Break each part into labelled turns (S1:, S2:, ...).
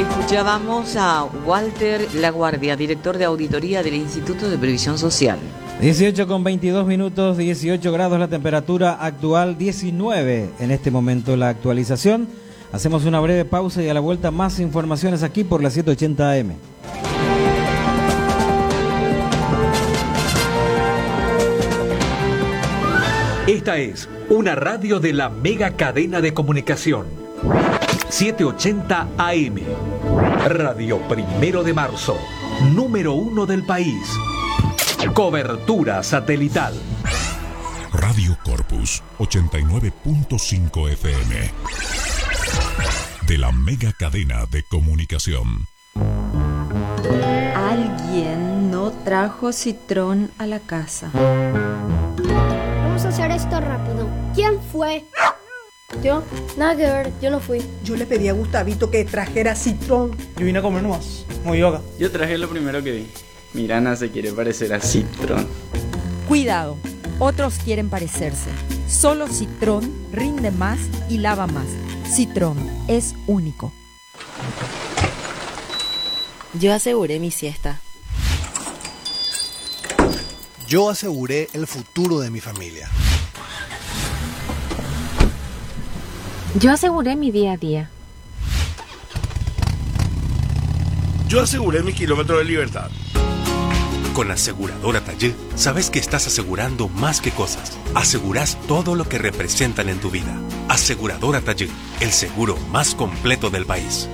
S1: Escuchábamos a Walter Laguardia, director de auditoría del Instituto de Previsión Social.
S2: 18:22, 18 grados la temperatura actual, 19 en este momento la actualización. Hacemos una breve pausa y a la vuelta más informaciones aquí por la 780 AM.
S3: Esta es una radio de la mega cadena de comunicación. 780 AM. Radio 1 de Marzo. Número 1 del país. Cobertura satelital.
S4: Radio Corpus 89.5 FM. De la mega cadena de comunicación.
S5: Alguien no trajo citrón a la casa.
S6: Vamos a hacer esto rápido. ¿Quién fue?
S7: Yo, nada que ver, yo no fui.
S8: Yo le pedí a Gustavito que trajera citrón.
S9: Yo vine a comer nomás, como yoga.
S10: Yo traje lo primero que vi. Mirana se quiere parecer a Citrón.
S5: Cuidado, otros quieren parecerse. Solo Citrón rinde más y lava más. Citrón es único.
S11: Yo aseguré mi siesta.
S12: Yo aseguré el futuro de mi familia.
S11: Yo aseguré mi día a día.
S13: Yo aseguré mi kilómetro de libertad.
S14: Con Aseguradora Tallé, sabes que estás asegurando más que cosas. Asegurás todo lo que representan en tu vida. Aseguradora Tallé, el seguro más completo del país.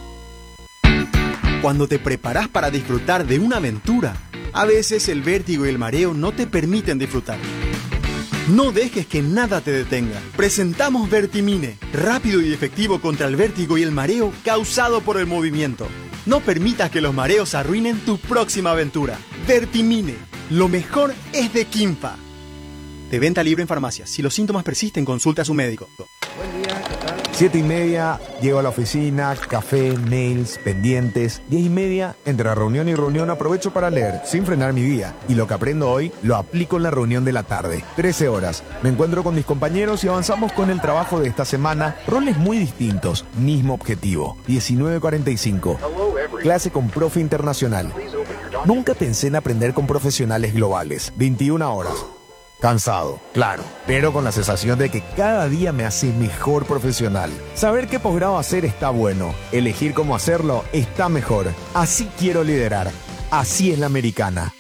S15: Cuando te preparas para disfrutar de una aventura, a veces el vértigo y el mareo no te permiten disfrutar. No dejes que nada te detenga. Presentamos Vertimine, rápido y efectivo contra el vértigo y el mareo causado por el movimiento. No permitas que los mareos arruinen tu próxima aventura. Vertimine, lo mejor es de Quimpa. De venta libre en farmacias. Si los síntomas persisten, consulta a su médico.
S16: Buen día, ¿qué tal? 7:30, llego a la oficina, café, mails, pendientes. 10:30, entre reunión y reunión aprovecho para leer, sin frenar mi día. Y lo que aprendo hoy, lo aplico en la reunión de la tarde. 13 horas, me encuentro con mis compañeros y avanzamos con el trabajo de esta semana. Roles muy distintos, mismo objetivo. 19:45, clase con profe internacional. Nunca pensé en aprender con profesionales globales. 21 horas. Cansado, claro, pero con la sensación de que cada día me hace mejor profesional. Saber qué posgrado hacer está bueno, elegir cómo hacerlo está mejor. Así quiero liderar, así es la americana.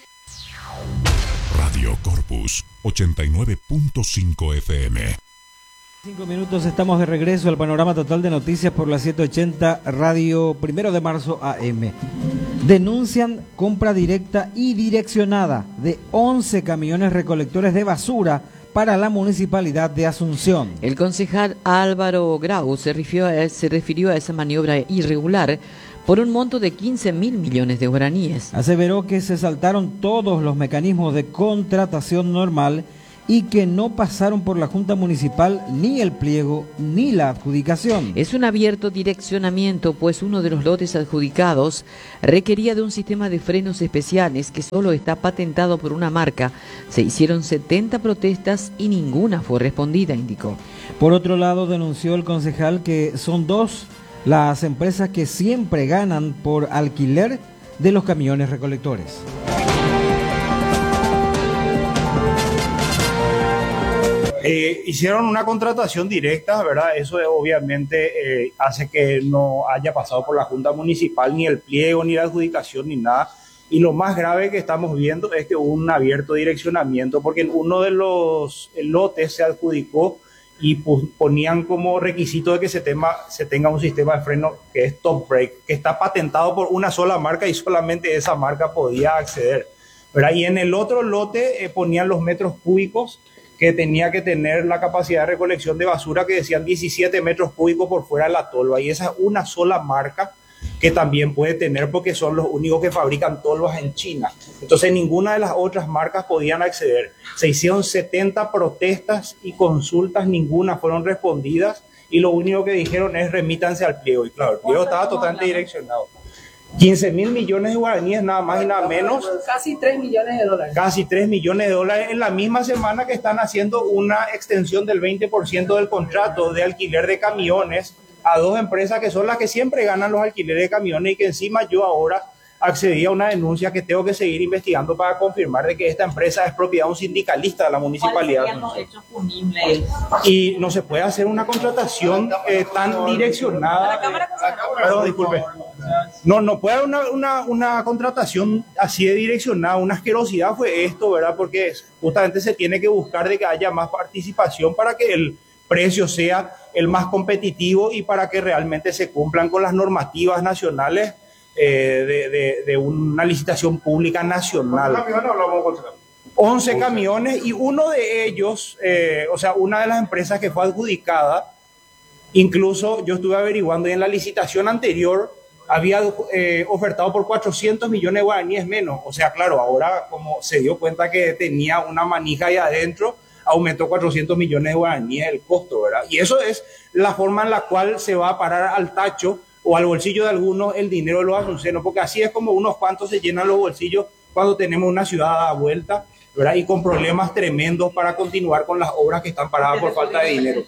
S4: Radio Corpus 89.5 FM.
S2: 5 minutos, estamos de regreso al panorama total de noticias por la 780 Radio 1 de Marzo AM. Denuncian compra directa y direccionada de 11 camiones recolectores de basura para la municipalidad de Asunción.
S1: El concejal Álvaro Grau se refirió a esa maniobra irregular por un monto de 15.000 millones de guaraníes.
S2: Aseveró que se saltaron todos los mecanismos de contratación normal y que no pasaron por la Junta Municipal ni el pliego ni la adjudicación.
S1: Es un abierto direccionamiento, pues uno de los lotes adjudicados requería de un sistema de frenos especiales que solo está patentado por una marca. Se hicieron 70 protestas y ninguna fue respondida, indicó.
S2: Por otro lado, denunció el concejal que son 2 las empresas que siempre ganan por alquiler de los camiones recolectores.
S9: Hicieron una contratación directa, ¿verdad? Eso obviamente hace que no haya pasado por la Junta Municipal ni el pliego, ni la adjudicación, ni nada. Y lo más grave que estamos viendo es que hubo un abierto direccionamiento, porque en uno de los lotes se adjudicó y ponían como requisito de que se tenga un sistema de freno que es Top Brake, que está patentado por una sola marca y solamente esa marca podía acceder, ¿verdad? Y en el otro lote ponían los metros cúbicos que tenía que tener la capacidad de recolección de basura, que decían 17 metros cúbicos por fuera de la tolva, y esa es una sola marca que también puede tener porque son los únicos que fabrican tolvas en China. Entonces ninguna de las otras marcas podían acceder. Se hicieron 70 protestas y consultas, ninguna fueron respondidas, y lo único que dijeron es remítanse al pliego, y claro, el pliego estaba totalmente direccionado. 15.000 millones de guaraníes, nada más y nada menos.
S8: Casi 3 millones de dólares.
S9: Casi 3 millones de dólares en la misma semana que están haciendo una extensión del 20% del contrato de alquiler de camiones a 2 empresas que son las que siempre ganan los alquileres de camiones y que encima yo ahora accedí a una denuncia que tengo que seguir investigando para confirmar de que esta empresa es propiedad de un sindicalista de la municipalidad.
S17: ¿Cuáles serían los hechos punibles?
S9: Y no se puede hacer una contratación tan direccionada. Perdón, disculpe. No puede haber una contratación así de direccionada. Una asquerosidad fue esto, ¿verdad? Porque justamente se tiene que buscar de que haya más participación para que el precio sea el más competitivo y para que realmente se cumplan con las normativas nacionales de una licitación pública nacional. ¿Cuántos camiones hablamos? 11 camiones, y uno de ellos, una de las empresas que fue adjudicada, incluso yo estuve averiguando y en la licitación anterior había ofertado por 400 millones de guaraníes menos. O sea, claro, ahora como se dio cuenta que tenía una manija ahí adentro, aumentó 400 millones de guaraníes el costo, ¿verdad? Y eso es la forma en la cual se va a parar al tacho o al bolsillo de algunos el dinero de los asuncenos, porque así es como unos cuantos se llenan los bolsillos cuando tenemos una ciudad a vuelta, ¿verdad? Y con problemas tremendos para continuar con las obras que están paradas por falta de dinero.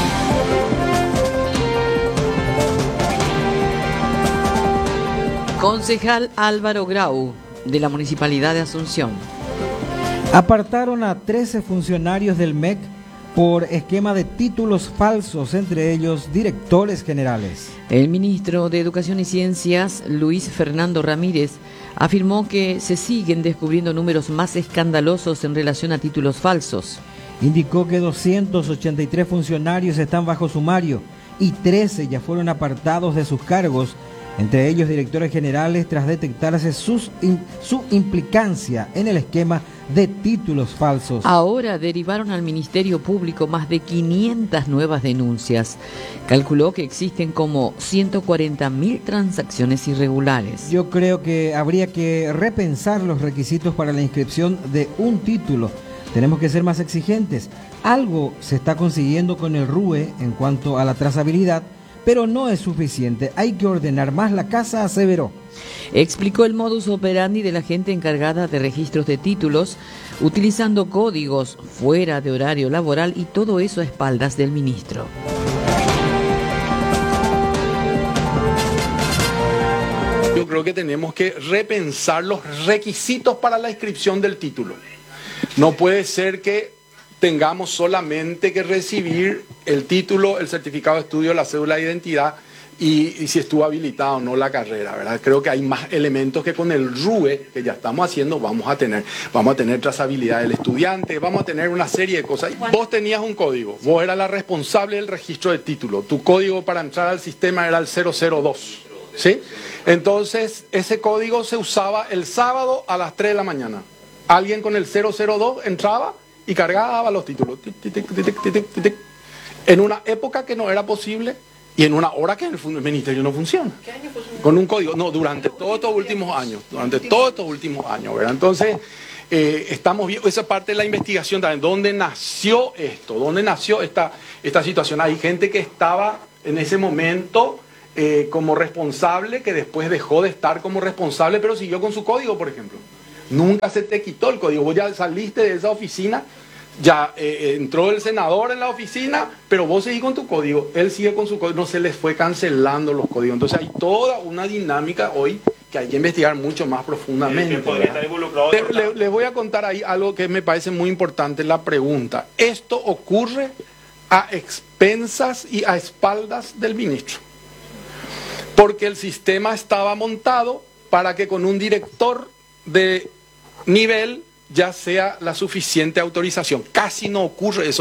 S1: Concejal Álvaro Grau, de la Municipalidad de Asunción.
S2: Apartaron a 13 funcionarios del MEC por esquema de títulos falsos, entre ellos directores generales.
S1: El ministro de Educación y Ciencias, Luis Fernando Ramírez, afirmó que se siguen descubriendo números más escandalosos en relación a títulos falsos.
S2: Indicó que 283 funcionarios están bajo sumario y 13 ya fueron apartados de sus cargos, entre ellos directores generales, tras detectarse su implicancia en el esquema de títulos falsos.
S1: Ahora derivaron al Ministerio Público más de 500 nuevas denuncias. Calculó que existen como 140.000 transacciones irregulares.
S2: Yo creo que habría que repensar los requisitos para la inscripción de un título. Tenemos que ser más exigentes. Algo se está consiguiendo con el RUE en cuanto a la trazabilidad, pero no es suficiente. Hay que ordenar más la casa, aseveró.
S1: Explicó el modus operandi de la gente encargada de registros de títulos, utilizando códigos fuera de horario laboral, y todo eso a espaldas del ministro.
S13: Yo creo que tenemos que repensar los requisitos para la inscripción del título. No puede ser que tengamos solamente que recibir el título, el certificado de estudio, la cédula de identidad y si estuvo habilitado o no la carrera, ¿verdad? Creo que hay más elementos que con el RUE que ya estamos haciendo vamos a tener trazabilidad del estudiante, vamos a tener una serie de cosas. Vos tenías un código, vos eras la responsable del registro de título, tu código para entrar al sistema era el 002, ¿sí? Entonces ese código se usaba el sábado a las 3 de la mañana. Alguien con el 002 entraba y cargaba los títulos en una época que no era posible y en una hora que el ministerio no funciona. ¿Qué año fue? Con un código, no, durante todos estos últimos años, ¿verdad? Entonces, estamos viendo esa parte de la investigación también, ¿dónde nació esto? ¿Dónde nació esta situación? Hay gente que estaba en ese momento como responsable, que después dejó de estar como responsable, pero siguió con su código, por ejemplo. Nunca se te quitó el código, vos ya saliste de esa oficina, ya entró el senador en la oficina, pero vos seguís con tu código, él sigue con su código, no se les fue cancelando los códigos. Entonces hay toda una dinámica hoy que hay que investigar mucho más profundamente. Les voy a contar ahí algo que me parece muy importante, la pregunta. Esto ocurre a expensas y a espaldas del ministro, porque el sistema estaba montado para que con un director de nivel ya sea la suficiente autorización. Casi no ocurre eso.